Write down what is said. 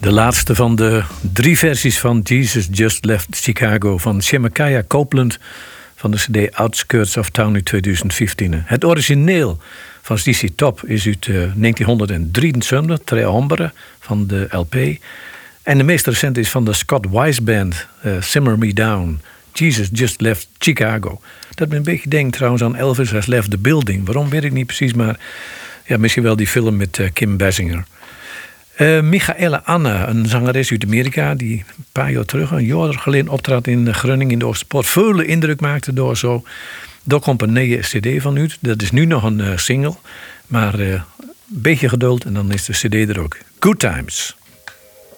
De laatste van de 3 versies van Jesus Just Left Chicago van Shemekia Copeland van de CD Outskirts of Town uit 2015. Het origineel van ZZ Top is uit 1973, Tre Ombre van de LP. En de meest recente is van de Scott Wise Band, Simmer Me Down. Jesus Just Left Chicago. Dat me een beetje denkt trouwens aan Elvis Has Left the Building. Waarom weet ik niet precies, maar ja, misschien wel die film met Kim Basinger. Michaela Anne, een zangeres uit Amerika die een paar jaar terug, een jaar geleden, optrad in Groningen in de Oosterpoort. Veel indruk maakte door zo. Daar komt een nieuwe cd van uit. Dat is nu nog een single, maar een beetje geduld en dan is de cd er ook. Good Times.